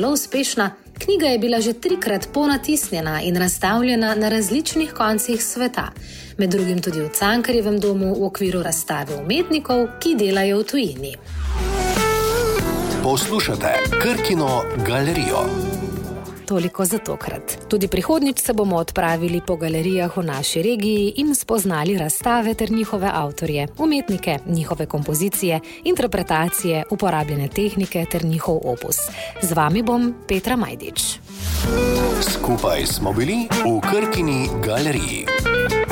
zelo uspešna, knjiga je bila že 3-krat ponatisnjena in razstavljena na različnih koncih sveta, med drugim tudi v Cankarjevem domu v okviru razstave umetnikov, ki delajo v tujini. Poslušate Krkino galerijo. Toliko za tokrat. Tudi prihodnjič se bomo odpravili po galerijah v naši regiji in spoznali razstave ter njihove avtorje, umetnike, njihove kompozicije, interpretacije, uporabljene tehnike ter njihov opus. Z vami bom Petra Majdič. Skupaj smo bili v Krkini galeriji.